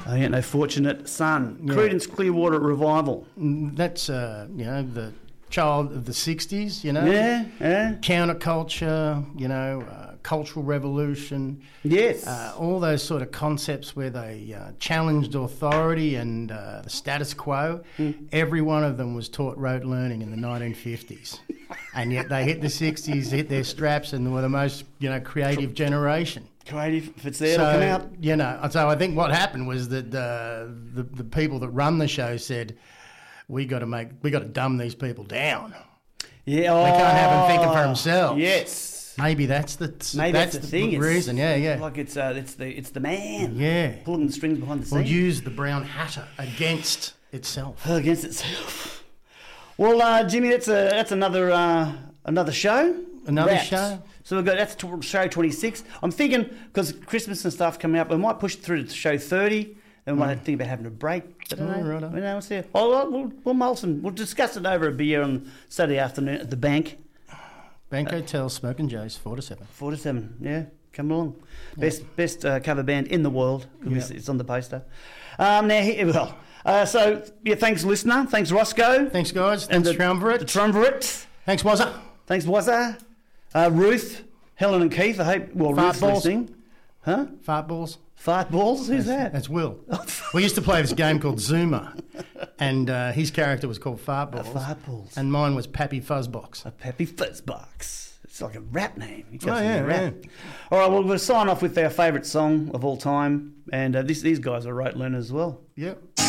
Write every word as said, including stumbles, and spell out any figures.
Oh, yeah, no, Fortunate Son. Yeah. Creedence Clearwater Revival. That's, uh, you know, the child of the sixties, you know. Yeah, yeah. Counterculture, you know, uh, cultural revolution. Yes. Uh, all those sort of concepts where they uh, challenged authority and uh, the status quo. Mm. Every one of them was taught rote learning in the nineteen fifties. And yet they hit the sixties, hit their straps, and were the most, you know, creative generation. Creative, if it's there, So, it'll come out. you know, so I think what happened was that uh, the the people that run the show said, we got to make, we got to dumb these people down. Yeah, oh, They can't have them thinking for themselves. Yes. Maybe that's the Maybe that's, that's, the thing. It's reason. Yeah, yeah. Like it's uh, it's the it's the man. Yeah. Pulling the strings behind the Or scenes. use the brown hatter against itself. Against itself. Well, uh, Jimmy, that's a that's another uh, another show. Another Wrapped. show? So we've got that's t- show twenty-six. I'm thinking because Christmas and stuff coming up, we might push it through to show thirty. Then we might think about having a break. I don't Oh, know. righto. We know what's there. Oh, well, we'll we'll mull some. We'll discuss it over a beer on Saturday afternoon at the bank. Bank Hotel, Smoke and Joe's, four to seven. Four to seven, yeah. Come along. Best best uh, cover band in the world. 'Cause Yeah. it's, it's on the poster. Um, now, he, well, uh, so yeah. Thanks, listener. Thanks, Roscoe. Thanks, guys. And Thanks, the, Triumvirate. The Triumvirate. Thanks, Wazza. Thanks, Wazza. Uh, Ruth, Helen, and Keith. I hope. Well, Fart Ruth's balls. listening. Huh? Fart balls. Fart balls. Who's that? That's Will. We used to play this game called Zuma, and uh, his character was called Fart Balls. Fart balls. And mine was Pappy Fuzzbox. A Peppy Fuzzbox. It's like a rap name. He Oh, goes yeah, with rap. yeah. All right, well, we'll sign off with our favourite song of all time. And uh, this, these guys are rote learners as well. Yep.